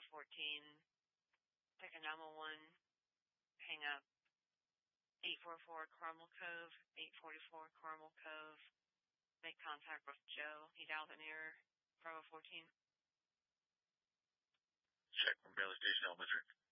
14, pick a 911, hang up. 844 Carmel Cove, 844 Carmel Cove. Make contact with Joe. He dialed an error. Bravo 14. Check from Bailey Station, Elementary.